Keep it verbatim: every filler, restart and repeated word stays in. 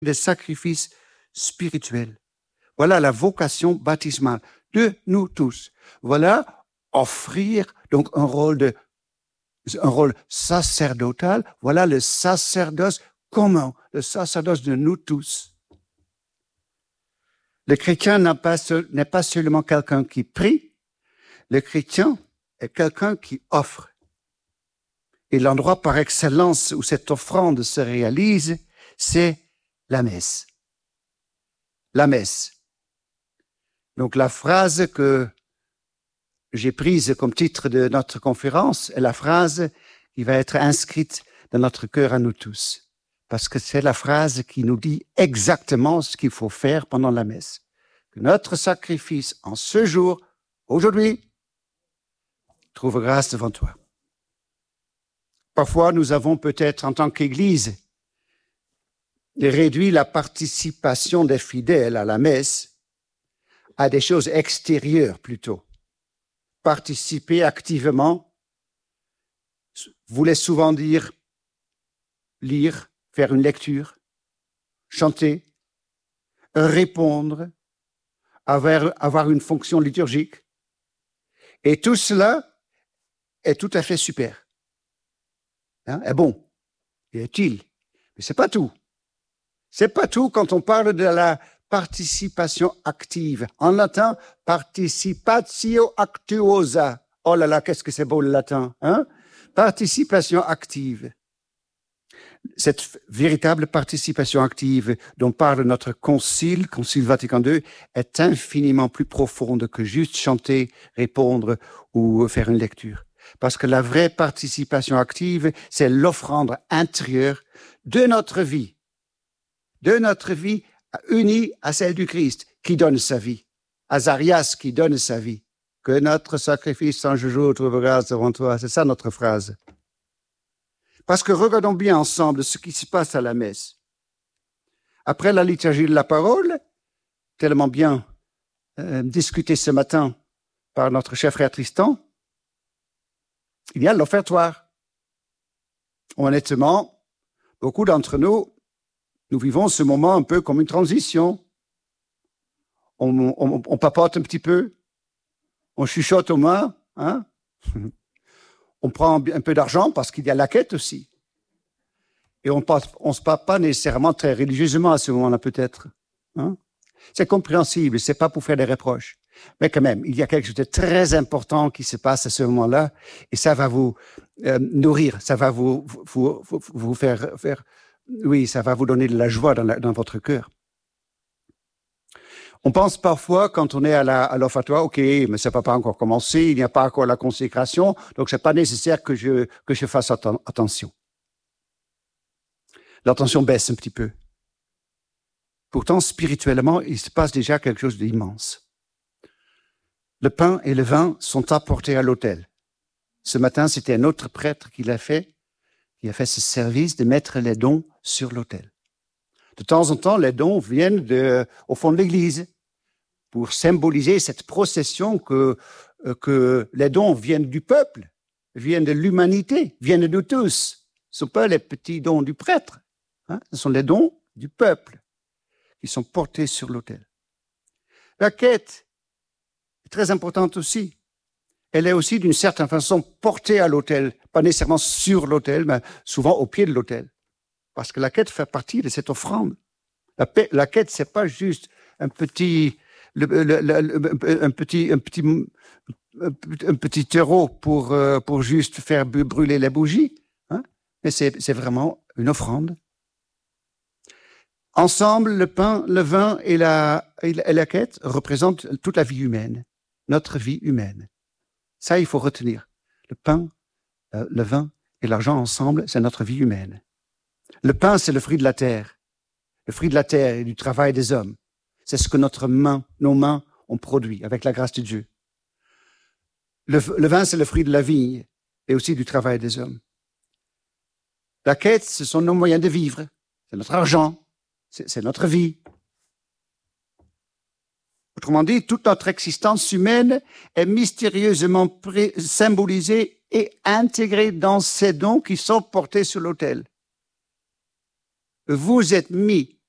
des sacrifices spirituels. Voilà la vocation baptismale de nous tous. Voilà offrir donc un rôle de un rôle sacerdotal. Voilà le sacerdoce commun, le sacerdoce de nous tous. Le chrétien n'est pas, n'est pas seulement quelqu'un qui prie, le chrétien est quelqu'un qui offre. Et l'endroit par excellence où cette offrande se réalise, c'est la messe. La messe. Donc la phrase que j'ai prise comme titre de notre conférence est la phrase qui va être inscrite dans notre cœur à nous tous. Parce que c'est la phrase qui nous dit exactement ce qu'il faut faire pendant la messe. Que notre sacrifice en ce jour, aujourd'hui, trouve grâce devant toi. Parfois, nous avons peut-être, en tant qu'Église, réduit la participation des fidèles à la messe à des choses extérieures plutôt. Participer activement voulait souvent dire lire, faire une lecture, chanter, répondre, avoir, avoir une fonction liturgique. Et tout cela est tout à fait super. Hein, est bon, est utile. Mais c'est pas tout. C'est pas tout quand on parle de la participation active. En latin, participatio actuosa. Oh là là, qu'est-ce que c'est beau le latin, hein? Participation active. Cette véritable participation active dont parle notre concile, Concile Vatican deux, est infiniment plus profonde que juste chanter, répondre ou faire une lecture. Parce que la vraie participation active, c'est l'offrande intérieure de notre vie, de notre vie unie à celle du Christ, qui donne sa vie. Azarias qui donne sa vie. Que notre sacrifice en jour trouve grâce devant toi. C'est ça notre phrase. Parce que regardons bien ensemble ce qui se passe à la messe. Après la liturgie de la parole, tellement bien euh, discuté ce matin par notre cher frère Tristan, il y a l'offertoire. Honnêtement, beaucoup d'entre nous, nous vivons ce moment un peu comme une transition. On, on, on papote un petit peu, on chuchote aux mains, hein? On prend un peu d'argent parce qu'il y a la quête aussi. Et on ne se parle pas nécessairement très religieusement à ce moment-là, peut-être. Hein? C'est compréhensible, c'est pas pour faire des reproches. Mais quand même, il y a quelque chose de très important qui se passe à ce moment-là, et ça va vous euh, nourrir, ça va vous, vous, vous, vous faire, faire, oui, ça va vous donner de la joie dans, la, dans votre cœur. On pense parfois, quand on est à, la, à l'offertoire, ok, mais ça n'a pas encore commencé, il n'y a pas encore la consécration, donc c'est pas nécessaire que je, que je fasse atten- attention. L'attention baisse un petit peu. Pourtant, spirituellement, il se passe déjà quelque chose d'immense. Le pain et le vin sont apportés à l'autel. Ce matin, c'était un autre prêtre qui l'a fait, qui a fait ce service de mettre les dons sur l'autel. De temps en temps, les dons viennent de, au fond de l'église pour symboliser cette procession que, que les dons viennent du peuple, viennent de l'humanité, viennent de tous. Ce ne sont pas les petits dons du prêtre, hein, ce sont les dons du peuple qui sont portés sur l'autel. La quête est très importante aussi. Elle est aussi d'une certaine façon portée à l'autel, pas nécessairement sur l'autel, mais souvent au pied de l'autel. Parce que la quête fait partie de cette offrande. La, paix, la quête, c'est pas juste un petit, le, le, le, le, un petit, un petit, un petit terreau pour euh, pour juste faire brûler les bougies, hein? Mais c'est c'est vraiment une offrande. Ensemble, le pain, le vin et la et la, et la quête représentent toute la vie humaine, notre vie humaine. Ça, il faut retenir. Le pain, euh, le vin et l'argent ensemble, c'est notre vie humaine. Le pain, c'est le fruit de la terre. Le fruit de la terre et du travail des hommes. C'est ce que notre main, nos mains ont produit avec la grâce de Dieu. Le, le vin, c'est le fruit de la vigne et aussi du travail des hommes. La quête, ce sont nos moyens de vivre. C'est notre argent. C'est, c'est notre vie. Autrement dit, toute notre existence humaine est mystérieusement pré- symbolisée et intégrée dans ces dons qui sont portés sur l'autel. Vous êtes mis